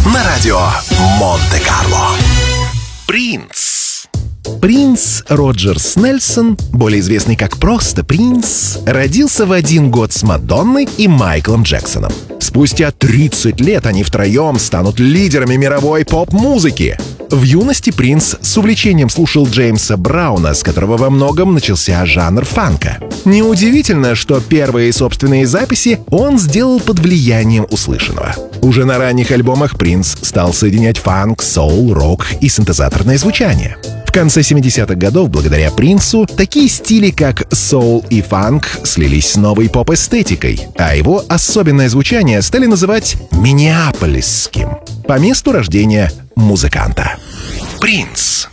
на радио Монте-Карло. Принц. Принц Роджерс Нельсон, более известный как просто Принц, родился в один год с Мадонной и Майклом Джексоном. Спустя 30 лет они втроем станут лидерами мировой поп-музыки. В юности Принц с увлечением слушал Джеймса Брауна, с которого во многом начался жанр фанка. Неудивительно, что первые собственные записи он сделал под влиянием услышанного. Уже на ранних альбомах Принц стал соединять фанк, соул, рок и синтезаторное звучание. В конце 70-х годов, благодаря Принцу, такие стили, как соул и фанк, слились с новой поп-эстетикой, а его особенное звучание стали называть «миннеаполисским» по месту рождения музыканта. Принц.